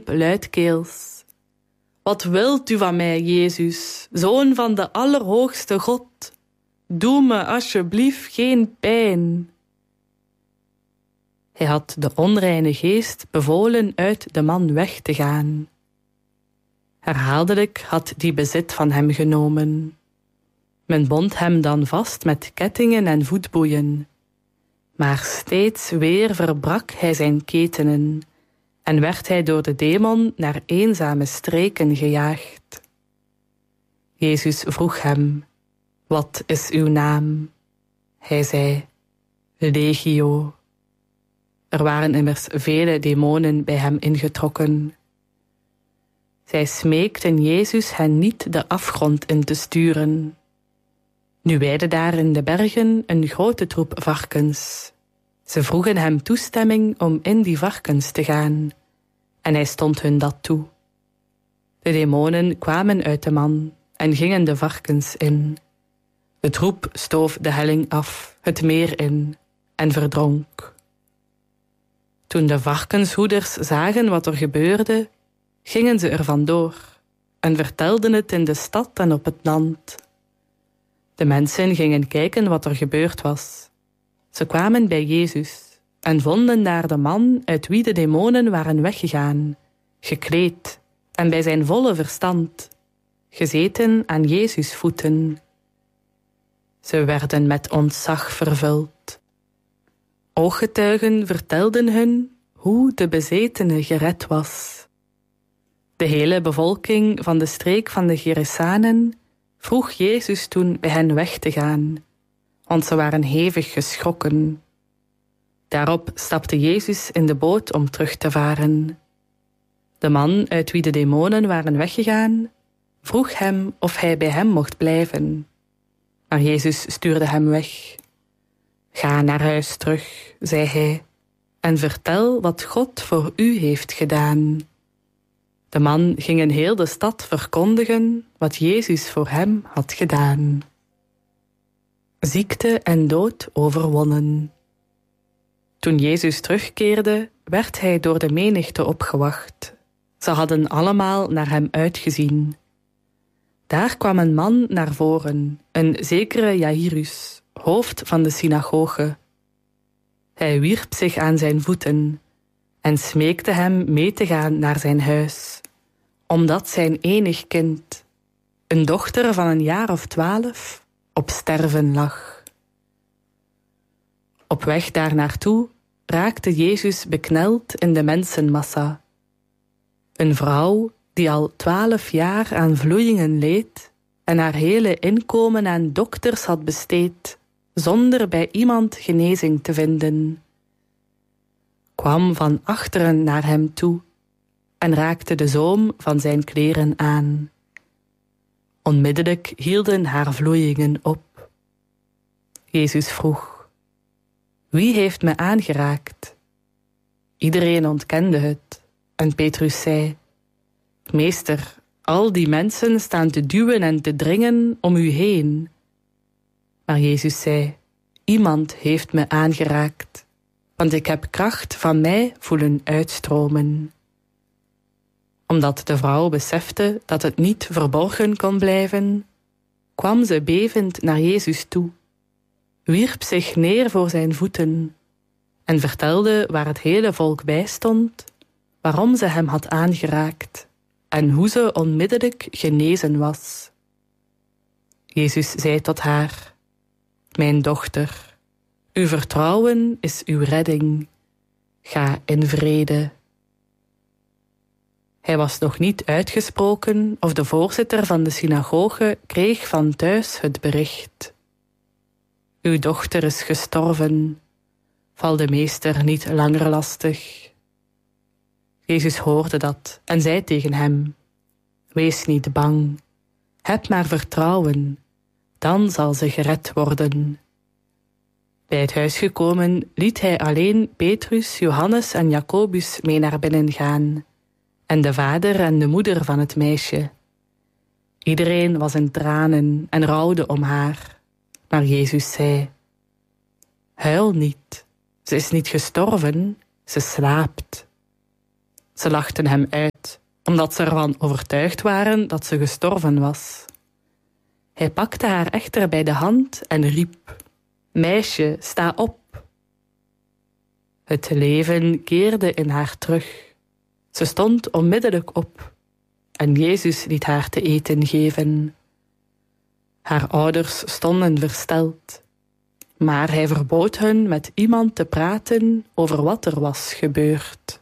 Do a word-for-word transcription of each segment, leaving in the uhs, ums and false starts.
riep luidkeels: Wat wilt u van mij, Jezus, Zoon van de Allerhoogste God? Doe me alsjeblieft geen pijn. Hij had de onreine geest bevolen uit de man weg te gaan. Herhaaldelijk had die bezit van hem genomen. Men bond hem dan vast met kettingen en voetboeien. Maar steeds weer verbrak hij zijn ketenen en werd hij door de demon naar eenzame streken gejaagd. Jezus vroeg hem: Wat is uw naam? Hij zei: Legio. Er waren immers vele demonen bij hem ingetrokken. Zij smeekten Jezus hen niet de afgrond in te sturen. Nu weidde daar in de bergen een grote troep varkens. Ze vroegen hem toestemming om in die varkens te gaan, en hij stond hun dat toe. De demonen kwamen uit de man en gingen de varkens in. De troep stoof de helling af, het meer in, en verdronk. Toen de varkenshoeders zagen wat er gebeurde, gingen ze er vandoor en vertelden het in de stad en op het land. De mensen gingen kijken wat er gebeurd was. Ze kwamen bij Jezus en vonden daar de man uit wie de demonen waren weggegaan, gekleed en bij zijn volle verstand, gezeten aan Jezus' voeten. Ze werden met ontzag vervuld. Ooggetuigen vertelden hun hoe de bezetene gered was. De hele bevolking van de streek van de Gerasenen vroeg Jezus toen bij hen weg te gaan, want ze waren hevig geschrokken. Daarop stapte Jezus in de boot om terug te varen. De man uit wie de demonen waren weggegaan, vroeg hem of hij bij hem mocht blijven. Maar Jezus stuurde hem weg. Ga naar huis terug, zei hij, en vertel wat God voor u heeft gedaan. De man ging in heel de stad verkondigen wat Jezus voor hem had gedaan. Ziekte en dood overwonnen. Toen Jezus terugkeerde, werd hij door de menigte opgewacht. Ze hadden allemaal naar hem uitgezien. Daar kwam een man naar voren, een zekere Jairus, hoofd van de synagoge. Hij wierp zich aan zijn voeten en smeekte hem mee te gaan naar zijn huis, omdat zijn enig kind, een dochter van een jaar of twaalf, op sterven lag. Op weg daar naartoe raakte Jezus bekneld in de mensenmassa. Een vrouw die al twaalf jaar aan vloeien leed en haar hele inkomen aan dokters had besteed, zonder bij iemand genezing te vinden, kwam van achteren naar hem toe en raakte de zoom van zijn kleren aan. Onmiddellijk hielden haar vloeien op. Jezus vroeg: Wie heeft me aangeraakt? Iedereen ontkende het en Petrus zei: Meester, al die mensen staan te duwen en te dringen om u heen. Maar Jezus zei: Iemand heeft me aangeraakt, want ik heb kracht van mij voelen uitstromen. Omdat de vrouw besefte dat het niet verborgen kon blijven, kwam ze bevend naar Jezus toe, wierp zich neer voor zijn voeten en vertelde waar het hele volk bij stond, waarom ze hem had aangeraakt en hoe ze onmiddellijk genezen was. Jezus zei tot haar: Mijn dochter, uw vertrouwen is uw redding. Ga in vrede. Hij was nog niet uitgesproken of de voorzitter van de synagoge kreeg van thuis het bericht: Uw dochter is gestorven. Val de meester niet langer lastig. Jezus hoorde dat en zei tegen hem: Wees niet bang, heb maar vertrouwen, dan zal ze gered worden. Bij het huis gekomen liet hij alleen Petrus, Johannes en Jacobus mee naar binnen gaan, en de vader en de moeder van het meisje. Iedereen was in tranen en rouwde om haar, maar Jezus zei: Huil niet, ze is niet gestorven, ze slaapt. Ze lachten hem uit, omdat ze ervan overtuigd waren dat ze gestorven was. Hij pakte haar echter bij de hand en riep: "Meisje, sta op." Het leven keerde in haar terug. Ze stond onmiddellijk op en Jezus liet haar te eten geven. Haar ouders stonden versteld, maar hij verbood hun met iemand te praten over wat er was gebeurd.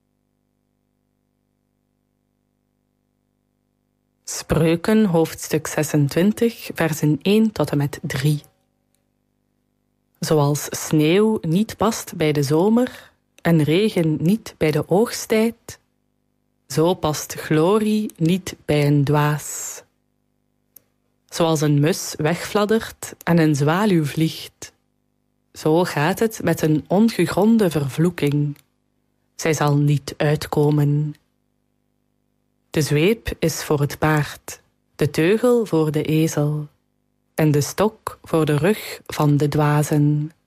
Spreuken, hoofdstuk zesentwintig, versen één tot en met drie. Zoals sneeuw niet past bij de zomer en regen niet bij de oogsttijd, zo past glorie niet bij een dwaas. Zoals een mus wegfladdert en een zwaluw vliegt, zo gaat het met een ongegronde vervloeking. Zij zal niet uitkomen. De zweep is voor het paard, de teugel voor de ezel en de stok voor de rug van de dwazen.